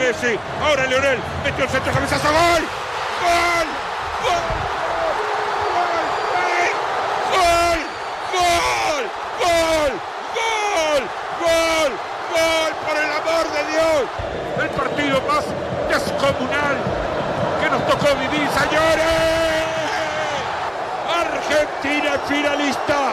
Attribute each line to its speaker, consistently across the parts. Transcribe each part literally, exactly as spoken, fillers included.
Speaker 1: Messi, ahora Lionel, metió el centro, cabezazo, gol, gol, gol, gol, gol, gol, gol, gol, gol, por el amor de Dios, el partido más descomunal que nos tocó vivir, señores. Argentina finalista.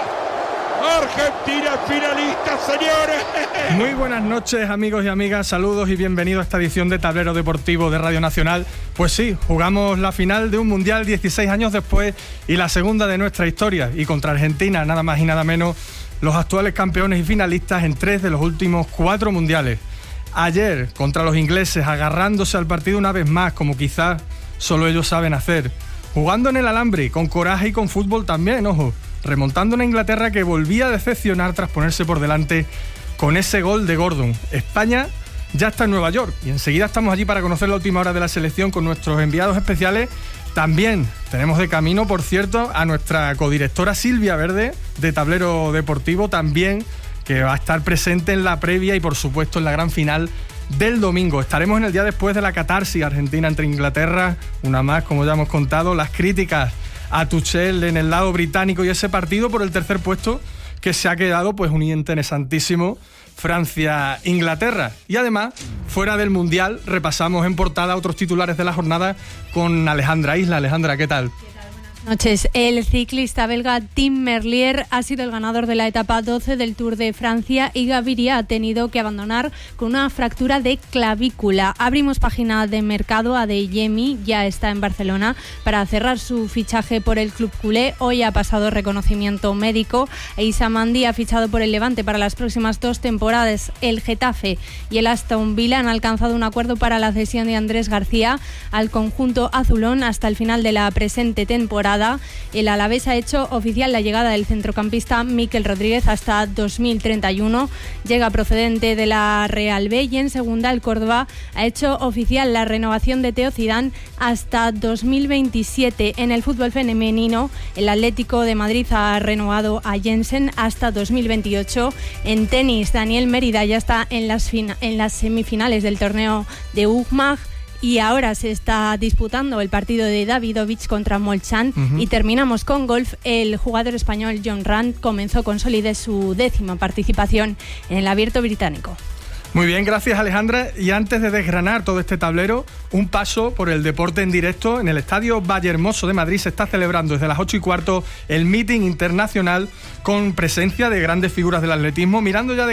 Speaker 1: Argentina finalista, señores.
Speaker 2: Muy buenas noches, amigos y amigas, saludos y bienvenidos a esta edición de Tablero Deportivo de Radio Nacional. Pues sí, jugamos la final de un Mundial dieciséis años después y la segunda de nuestra historia, y contra Argentina, nada más y nada menos, los actuales campeones y finalistas en tres de los últimos cuatro mundiales. Ayer, contra los ingleses, agarrándose al partido una vez más, como quizás solo ellos saben hacer, jugando en el alambre, con coraje y con fútbol también, ojo, remontando una Inglaterra que volvía a decepcionar tras ponerse por delante con ese gol de Gordon. España ya está en Nueva York y enseguida estamos allí para conocer la última hora de la selección con nuestros enviados especiales. También tenemos de camino, por cierto, a nuestra codirectora Silvia Verde de Tablero Deportivo, también, que va a estar presente en la previa y por supuesto en la gran final del domingo. Estaremos en el día después de la catarsis Argentina entre Inglaterra, una más, como ya hemos contado, las críticas a Tuchel en el lado británico y ese partido por el tercer puesto que se ha quedado pues un interesantísimo Francia-Inglaterra. Y además, fuera del Mundial, repasamos en portada otros titulares de la jornada con Alejandra Isla. Alejandra, ¿qué tal?
Speaker 3: Noches. El ciclista belga Tim Merlier ha sido el ganador de la etapa doce del Tour de Francia y Gaviria ha tenido que abandonar con una fractura de clavícula. Abrimos página de mercado. Adeyemi ya está en Barcelona para cerrar su fichaje por el club culé. Hoy ha pasado reconocimiento médico. Issa Mandi ha fichado por el Levante para las próximas dos temporadas. El Getafe y el Aston Villa han alcanzado un acuerdo para la cesión de Andrés García al conjunto azulón hasta el final de la presente temporada. El Alavés ha hecho oficial la llegada del centrocampista Mikel Rodríguez hasta dos mil treinta y uno. Llega procedente de la Real B, y en segunda el Córdoba ha hecho oficial la renovación de Teo Zidane hasta dos mil veintisiete. En el fútbol femenino, el Atlético de Madrid ha renovado a Jensen hasta dos mil veintiocho. En tenis, Daniel Mérida ya está en las, fina- en las semifinales del torneo de U C M A G. Y ahora se está disputando el partido de Davidovich contra Molchan. Uh-huh. Y terminamos con golf. El jugador español John Ram comenzó con solidez su décima participación en el Abierto Británico.
Speaker 2: Muy bien, gracias Alejandra. Y antes de desgranar todo este tablero, un paso por el deporte en directo. En el Estadio Vallehermoso de Madrid se está celebrando desde las ocho y cuarto el meeting internacional con presencia de grandes figuras del atletismo, mirando ya de